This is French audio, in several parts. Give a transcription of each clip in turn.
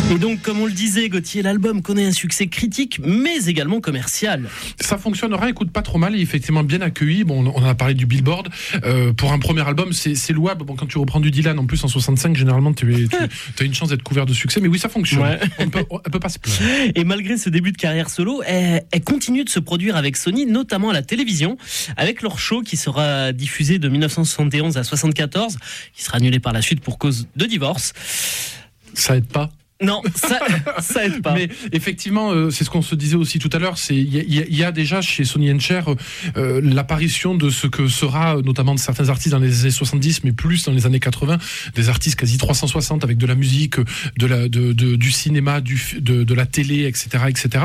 Et donc, comme on le disait, Gauthier, l'album connaît un succès critique, mais également commercial. Ça fonctionnera, écoute, pas trop mal, et effectivement bien accueilli. Bon, on en a parlé du Billboard. Pour un premier album, c'est louable. Bon, quand tu reprends du Dylan, en plus en 65, généralement, tu as une chance d'être couvert de succès. Mais oui, ça fonctionne. Ouais. Elle peut pas se plaindre. Et malgré ce début de carrière solo, elle continue de se produire avec Sony, notamment à la télévision, avec leur show qui sera diffusé de 1971 à 74, qui sera annulé par la suite pour cause de divorce. Ça aide pas. Non, ça aide pas. Mais effectivement, c'est ce qu'on se disait aussi tout à l'heure. Il y a déjà chez Sonny & Cher l'apparition de ce que sera notamment de certains artistes dans les années 70, mais plus dans les années 80, des artistes quasi 360 avec de la musique, du cinéma, de la télé, etc., etc.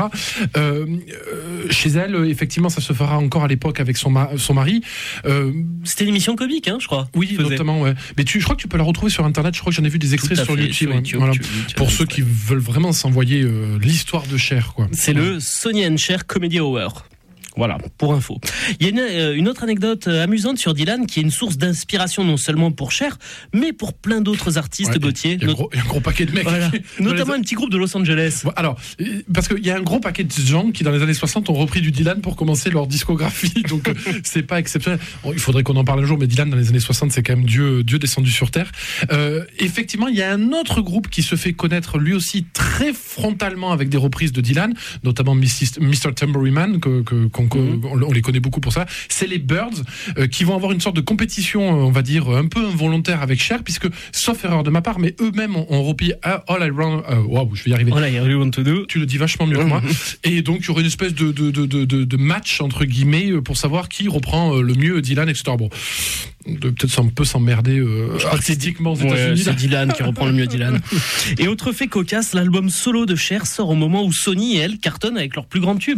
Chez elle, effectivement, ça se fera encore à l'époque avec son mari. C'était une émission comique, hein, je crois. Oui, notamment. Ouais. Mais je crois que tu peux la retrouver sur Internet. Je crois que j'en ai vu des extraits sur YouTube. Voilà. Pour ceux qui veulent vraiment s'envoyer l'histoire de Cher, quoi. C'est le Sonny & Cher Comedy Hour. Voilà, pour info. Il y a une autre anecdote amusante sur Dylan qui est une source d'inspiration non seulement pour Cher, mais pour plein d'autres artistes, Gauthier. Il y a un gros paquet de mecs. Voilà. Notamment un petit groupe de Los Angeles. Alors, parce qu'il y a un gros paquet de gens qui, dans les années 60, ont repris du Dylan pour commencer leur discographie. Donc, c'est pas exceptionnel. Bon, il faudrait qu'on en parle un jour, mais Dylan, dans les années 60, c'est quand même Dieu descendu sur Terre. Effectivement, il y a un autre groupe qui se fait connaître lui aussi très frontalement avec des reprises de Dylan, notamment Mr. Tambourine Man, on les connaît beaucoup pour ça. C'est les Birds qui vont avoir une sorte de compétition, on va dire, un peu involontaire avec Cher, puisque, sauf erreur de ma part, mais eux-mêmes ont repris All I vais y arriver. All I Really Want to Do. Tu le dis vachement mieux que moi. Et donc, il y aurait une espèce de match, entre guillemets, pour savoir qui reprend le mieux Dylan, etc. Bon, peut-être un peu s'emmerder artistiquement aux États-Unis. C'est Dylan qui reprend le mieux Dylan. Et autre fait cocasse, l'album solo de Cher sort au moment où Sony et elle cartonnent avec leur plus grand tube.